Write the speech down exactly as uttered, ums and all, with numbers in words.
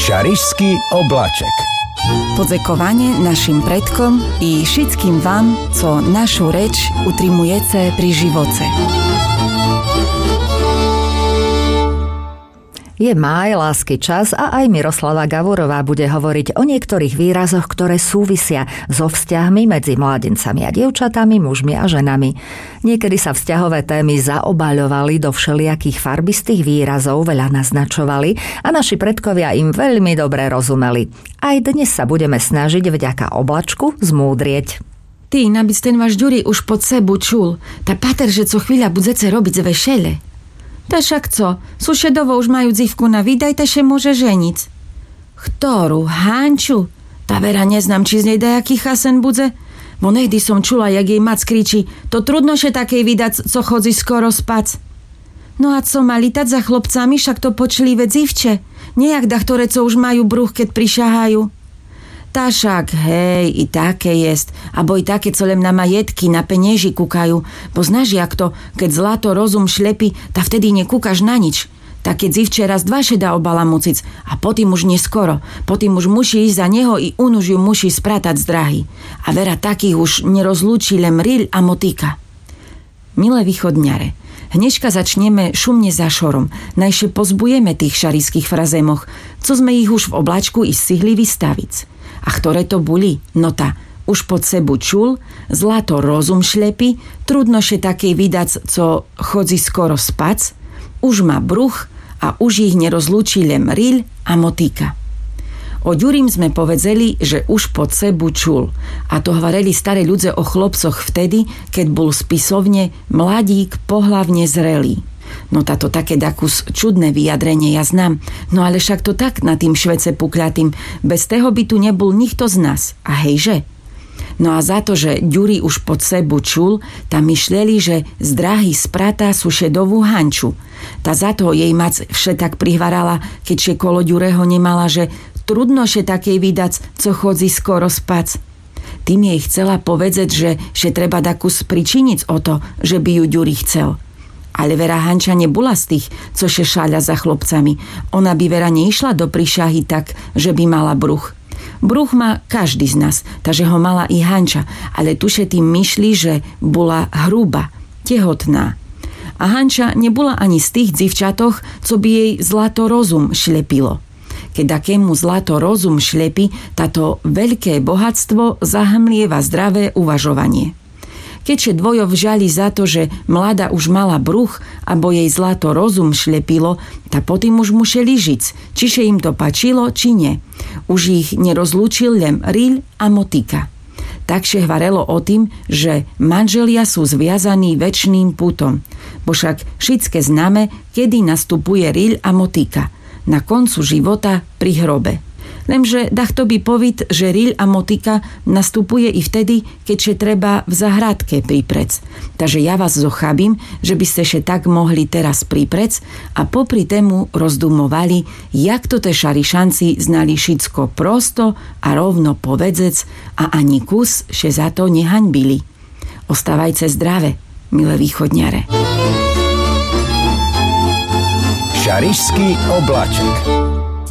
Šarišský oblaček. Podziękowanie naszym predkom i wszystkim wam, co naszą rzecz utrzymujecie pri živoce. Je máj, lásky čas a aj Miroslava Gavurová bude hovoriť o niektorých výrazoch, ktoré súvisia so vzťahmi medzi mladencami a dievčatami, mužmi a ženami. Niekedy sa vzťahové témy zaobaľovali do všelijakých farbistých výrazov, veľa naznačovali a naši predkovia im veľmi dobre rozumeli. Aj dnes sa budeme snažiť vďaka oblačku zmúdrieť. Ty, nabyc ten váš Ďuri už pod sebu čul, ta pater, že co chvíľa budete robiť z vešele. Ta však co, susiedowo už majú dzivku na widaj, ta się może żenić. Ktorú? Hanču? Ta vera neznám, či z nej dajaký chasen budze. Bo nejdy som čula, jak jej mac kričí, to trudno się takej vydať, co chodzi skoro spać. No a co, ma litať za chlopcami, však to počlivé dzivče. Nejak da, ktoré co už majú bruch, keď prišahajú. Ta však, hej, i také jest, abo i také, co len na majetky, na penieži kúkajú, bo znaš jak to, keď zlato rozum šlepí, ta vtedy nekúkaš na nič. Také dzivče raz dva šeda obalamucic a potým už neskoro, potým už musí ísť za neho i on už ju musí spratať z drahy. A vera takých už nerozlúči len rýľ a motika. Milé východňare, hneďka začneme šumne za šorom, najšie pozbujeme tých šarišských frazémoch, co sme ich už v oblačku i stihli vystaviť. A ktoré to boli? No ta, už pod sebu čul, zlato rozum šlepí, trudno še takej vydac, co chodzi skoro spac, už má bruch a už ich nerozlúči len rýľ a motika. O Ďurim sme povedzeli, že už pod sebu čul. A to hovorili staré ľudze o chlopcoch vtedy, keď bol spisovne mladík pohlavne zrelý. No táto také dakus čudné vyjadrenie ja znám, no ale však to tak na tým švece pukľatým, bez toho by tu nebol nikto z nás, a hejže. No a za to, že Ďuri už pod sebu čul, tam myšleli, že z drahy spratá sušedovú hanču. Ta za to jej mac vše tak prihvarala, keďže kolo Ďureho nemala, že trudno še takej vydac, co chodzi skoro spac. Tým jej chcela povedzeť, že, že treba dakus pričiniť o to, že by ju Ďuri chcel. Ale vera Hanča nebola z tých, co še šáľa za chlopcami. Ona by vera neišla do príšahy tak, že by mala bruch. Bruch má každý z nás, takže ho mala i Hanča, ale tuše tým myšli, že bola hruba, tehotná. A Hanča nebola ani z tých dzivčatoch, co by jej zlato rozum šlepilo. Keď akému zlato rozum šlepi, táto veľké bohatstvo zahmlieva zdravé uvažovanie. Keďže dvojo vžali za to, že mladá už mala bruch, abo jej zlato rozum šlepilo, ta potým už museli žiť, čiže im to pačilo, či nie. Už ich nerozlúčil len rýľ a motika. Takže hvarelo o tým, že manželia sú zviazaní večným putom. Bo však všetké známe, kedy nastupuje rýľ a motika. Na koncu života pri hrobe. Lemže dachto by povid, že rýľ a motika nastupuje i vtedy, keďže treba v zahradke priprec. Takže ja vás zochabím, že by ste še tak mohli teraz priprec a popri tému rozdumovali, jak to te šarišanci znali všetko prosto a rovno povedzec a ani kus še za to nehaňbili. Ostávajte zdravé, milé východňare. Šarišský oblaček.